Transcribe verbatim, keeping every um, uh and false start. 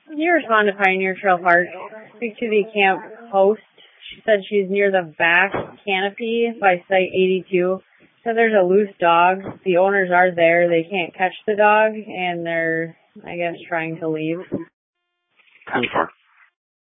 You respond to Pioneer Trail Park. Speak to the camp host. She said she's near the back canopy by Site eighty-two. Said there's a loose dog. The owners are there. They can't catch the dog, and they're, I guess, trying to leave. ten four.